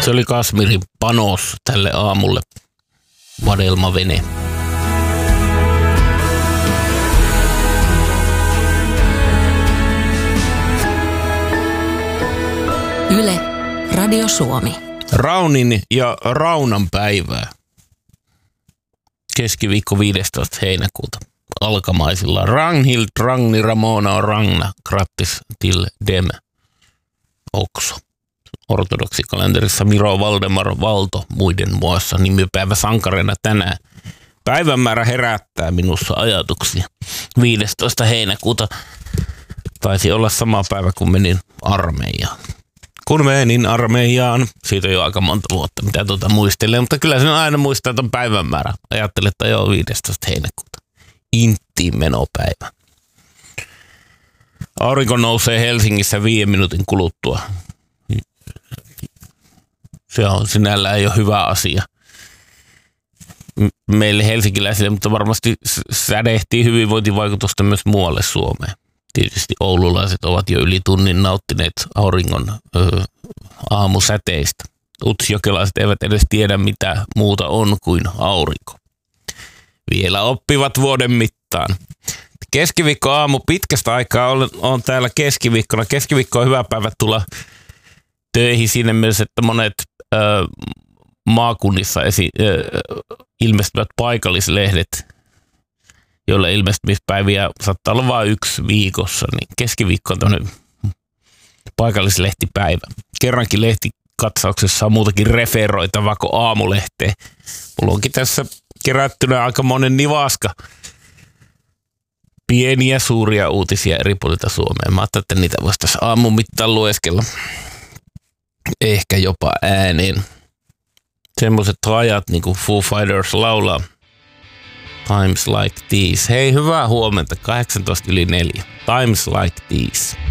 Se oli Kasmirin panos tälle aamulle. Vadelmavene. Yle, Radio Suomi. Raunin ja Raunan päivää. Keskiviikko 15. heinäkuuta. Alkamaisilla. Ragnhild, Ragni, Ramona, Ragna, grattis till dem också. Ortodoksikalenterissa Miro Valdemar Valto muiden muassa nimipäivä sankareina tänään. Päivämäärä herättää minussa ajatuksia. 15. heinäkuuta taisi olla sama päivä, kun menin armeijaan. Kun menin armeijaan, siitä on jo aika monta vuotta, mitä muistelee, mutta kyllä sen aina muistaa ton päivämäärä. Ajattelin, että joo, 15. heinäkuuta. Inttiin menopäivä. Aurinko nousee Helsingissä 5 minuutin kuluttua. Se on sinällään jo hyvä asia meille helsinkiläisille, mutta varmasti sädehtii hyvinvointivaikutusta myös muualle Suomeen. Tietysti oululaiset ovat jo yli tunnin nauttineet auringon aamusäteistä. Utsjokelaiset eivät edes tiedä, mitä muuta on kuin aurinko. Vielä oppivat vuoden mittaan. Keskiviikko aamu pitkästä aikaa on täällä keskiviikkona. Keskiviikko on hyvä päivä tulla töihin siinä mielessä, että monet maakunnissa ilmestyvät paikallislehdet, joilla ilmestymispäiviä saattaa olla vain 1 viikossa, niin keskiviikko on tämmöinen paikallislehtipäivä. Kerrankin lehtikatsauksessa on muutakin referoitavaa kuin aamulehteen. Mulla onkin tässä kerättynä aika monen nivaska pieniä suuria uutisia eri puolilta Suomeen. Mä ajattelin, että niitä voisi tässä aamun mittaan lueskella. Ehkä jopa ääneen. Semmoiset rajat, niin kuin Foo Fighters laulaa. Times like these. Hei, hyvää huomenta. 18:04. Times like these.